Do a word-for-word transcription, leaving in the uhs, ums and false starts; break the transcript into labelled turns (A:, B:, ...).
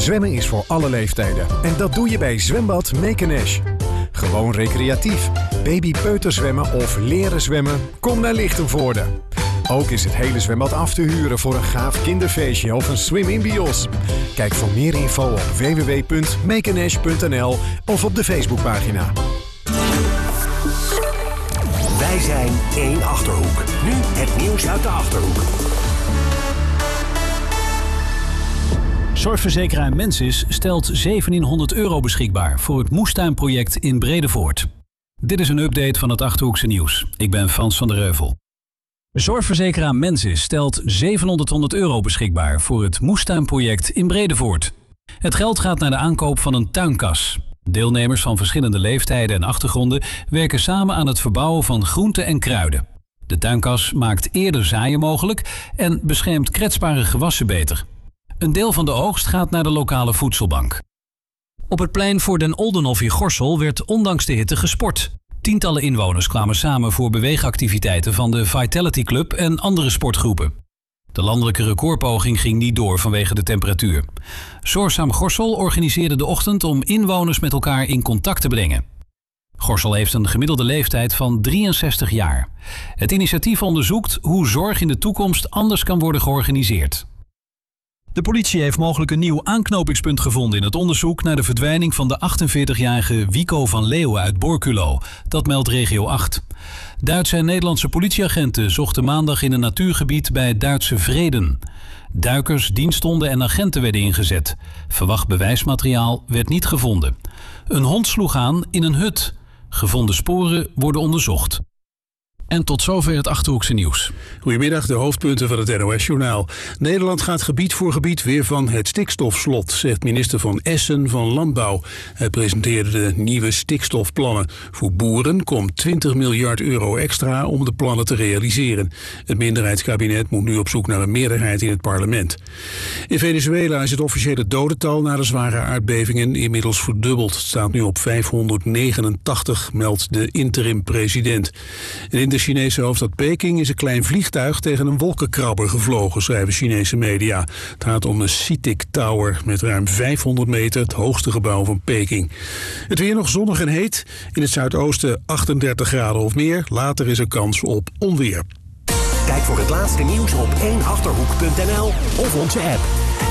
A: Zwemmen is voor alle leeftijden. En dat doe je bij Zwembad Mekenesh. Gewoon recreatief, baby-peuterzwemmen of leren zwemmen? Kom naar Lichtenvoorde. Ook is het hele zwembad af te huren voor een gaaf kinderfeestje of een swim-in bios. Kijk voor meer info op w w w punt mekenesh punt n l of op de Facebookpagina.
B: Wij zijn één Achterhoek. Nu het nieuws uit de Achterhoek.
C: Zorgverzekeraar Mensis stelt zeventienhonderd euro beschikbaar voor het moestuinproject in Bredevoort. Dit is een update van het Achterhoekse nieuws. Ik ben Frans van der Reuvel. Zorgverzekeraar Mensis stelt zevenhonderd euro beschikbaar voor het moestuinproject in Bredevoort. Het geld gaat naar de aankoop van een tuinkas. Deelnemers van verschillende leeftijden en achtergronden werken samen aan het verbouwen van groenten en kruiden. De tuinkas maakt eerder zaaien mogelijk en beschermt kwetsbare gewassen beter. Een deel van de oogst gaat naar de lokale voedselbank. Op het plein voor Den Oldenhof in Gorssel werd ondanks de hitte gesport. Tientallen inwoners kwamen samen voor beweegactiviteiten van de Vitality Club en andere sportgroepen. De landelijke recordpoging ging niet door vanwege de temperatuur. Zorgzaam Gorssel organiseerde de ochtend om inwoners met elkaar in contact te brengen. Gorssel heeft een gemiddelde leeftijd van drieënzestig jaar. Het initiatief onderzoekt hoe zorg in de toekomst anders kan worden georganiseerd. De politie heeft mogelijk een nieuw aanknopingspunt gevonden in het onderzoek naar de verdwijning van de achtenveertigjarige Wico van Leeuwen uit Borculo. Dat meldt Regio acht. Duitse en Nederlandse politieagenten zochten maandag in een natuurgebied bij het Duitse Vreden. Duikers, diensthonden en agenten werden ingezet. Verwacht bewijsmateriaal werd niet gevonden. Een hond sloeg aan in een hut. Gevonden sporen worden onderzocht. En tot zover het Achterhoekse nieuws.
D: Goedemiddag, de hoofdpunten van het N O S-journaal. Nederland gaat gebied voor gebied weer van het stikstofslot, zegt minister Van Essen van Landbouw. Hij presenteerde de nieuwe stikstofplannen. Voor boeren komt twintig miljard euro extra om de plannen te realiseren. Het minderheidskabinet moet nu op zoek naar een meerderheid in het parlement. In Venezuela is het officiële dodental na de zware aardbevingen inmiddels verdubbeld. Het staat nu op vijfhonderdnegenentachtig, meldt de interim-president. En in de Chinese hoofdstad Peking is een klein vliegtuig tegen een wolkenkrabber gevlogen, schrijven Chinese media. Het gaat om de CITIC Tower met ruim vijfhonderd meter, het hoogste gebouw van Peking. Het weer nog zonnig en heet. In het zuidoosten achtendertig graden of meer. Later is er kans op onweer.
B: Kijk voor het laatste nieuws op één achterhoek punt n l of onze app.